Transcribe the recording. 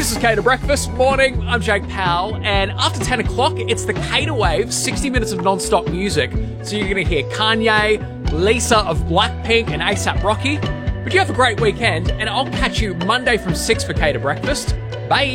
This is Cater Breakfast. Morning, I'm Jake Powell, and after 10 o'clock, it's the Cater Wave, 60 minutes of non-stop music. So you're going to hear Kanye, Lisa of Blackpink, and ASAP Rocky. But you have a great weekend, and I'll catch you Monday from 6 for Cater Breakfast. Bye!